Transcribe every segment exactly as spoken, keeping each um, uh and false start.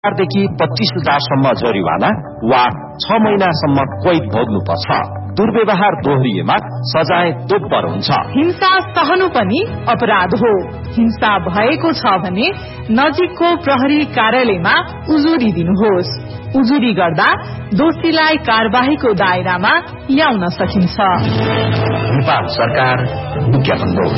देखि पच्चीस हजारसम्म जरिवाना वा छ महिनासम्म कैद भोग्नुपर्छ। दुर्व्यवहार दोहोरिएमा सजाय दोब्बर हुन्छ। हिंसा सहनु पनि अपराध हो। हिंसा भएको छ भने नजिकको प्रहरी कार्यालयमा उजुरी दिनुहोस्। उजुरी गर्दा दोषीलाई कार्यवाहीको दायरामा ल्याउन सकिन्छ। नेपाल सरकार विज्ञापन बोर्ड।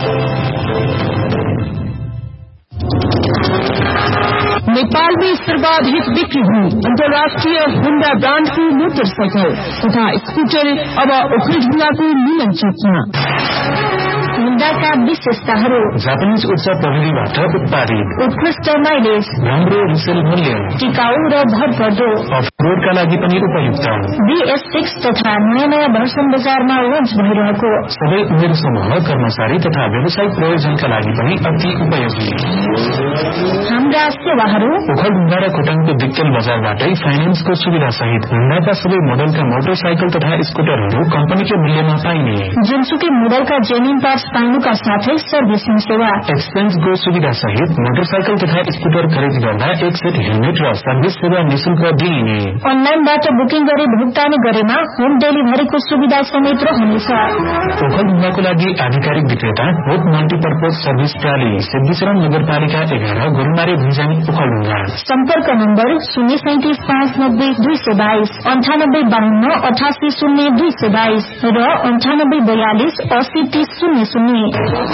नेपाल में सर्वाधिक बिक्री हुई अंतर्राष्ट्रीय होंडा ब्रांड की मोटरसाइकिल तथा स्कूटर अब ओखलढुंगा को मिलन चौकमा। होंडाका विशेषताहरू जापानीज ऊर्जा प्रविधिबाट उत्पादित, उत्कृष्ट माइलेज, राम्रो रिसेल मूल्य, टिकाऊ र भरपर्दो, अफ-रोडका लागि पनि उपयुक्त। बी एस सिक्स तथा नयाँ नयाँ भर्सन बजारमा लन्च भइरहेको सबै उमेर समूह, कर्मचारी तथा व्यावसायिक प्रयोजनका लागि पनि अति उपयोगी। हाम्रा सेवाहरू ओखलढुंगा र खोटाङको दिक्तेल बजारबाटै फाइनेन्सको सुविधा सहित होंडाका सबै मोडलका मोटरसाइकल तथा स्कुटरहरू कम्पनीकै मूल्यमा पाइने। जुनसुकै मोडलका जेन्युन पार्ट्स पाउनुका साथै सर्भिसिङ सेवा, एक्सचेन्जको सुविधा सहित मोटरसाइकल तथा स्कुटर खरिद गर्दा एक सेट हेलमेट र सर्भिस सेवा निशुल्क दिइने। अनलाइनबाट बुकिङ गरी भुक्तानी गरेमा होम डेलिभरीको सुविधा समेत रहनेछ। ओखलढुंगाको लागि आधिकारिक विक्रेता होप मल्टीपर्पज सर्भिस प्राली, सिद्धिचरण नगरपालिका एघार, गोरुमारी भुइँजानी, ओखलढुंगा। सम्पर्क नम्बर शून्य सैतिस पाँच नब्बे दुई सय बाइस, अन्ठानब्बे बाहन्न अठासी शून्य दुई सय बाइस र अन्ठानब्बे बयालिस अस्सी तीस शून्य शून्य।